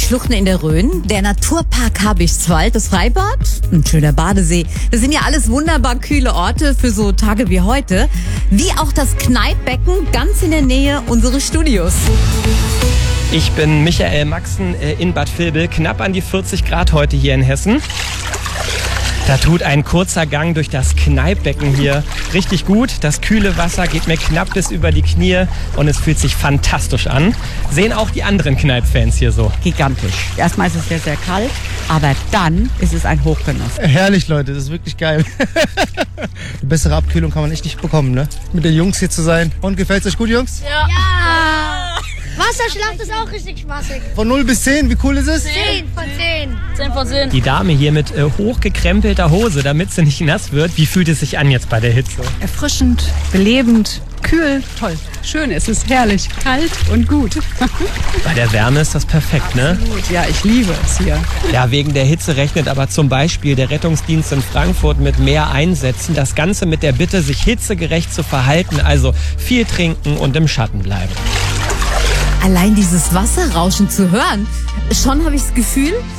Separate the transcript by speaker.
Speaker 1: Schluchten in der Rhön, der Naturpark Habichtswald, das Freibad, ein schöner Badesee. Das sind ja alles wunderbar kühle Orte für so Tage wie heute. Wie auch das Kneippbecken ganz in der Nähe unseres Studios.
Speaker 2: Ich bin Michael Maxen in Bad Vilbel, knapp an die 40 Grad heute hier in Hessen. Da tut ein kurzer Gang durch das Kneippbecken hier richtig gut. Das kühle Wasser geht mir knapp bis über die Knie und es fühlt sich fantastisch an. Sehen auch die anderen Kneippfans hier so.
Speaker 3: Gigantisch. Erstmal ist es sehr, sehr kalt, aber dann ist es ein Hochgenuss.
Speaker 4: Herrlich, Leute, das ist wirklich geil. Eine bessere Abkühlung kann man echt nicht bekommen, ne? Mit den Jungs hier zu sein. Und gefällt's euch gut, Jungs?
Speaker 5: Ja! Wasserschlacht ist auch richtig spaßig.
Speaker 4: Von 0 bis 10, wie cool ist es?
Speaker 5: 10 von 10.
Speaker 6: 10 von 10.
Speaker 2: Die Dame hier mit hochgekrempelter Hose, damit sie nicht nass wird. Wie fühlt es sich an jetzt bei der Hitze?
Speaker 7: Erfrischend, belebend, kühl, toll. Schön, es ist herrlich, kalt und gut.
Speaker 2: Bei der Wärme ist das perfekt, ne?
Speaker 7: Gut, ja, ich liebe es hier.
Speaker 2: Ja, wegen der Hitze rechnet aber zum Beispiel der Rettungsdienst in Frankfurt mit mehr Einsätzen. Das Ganze mit der Bitte, sich hitzegerecht zu verhalten, also viel trinken und im Schatten bleiben.
Speaker 1: Allein dieses Wasserrauschen zu hören, schon habe ich das Gefühl,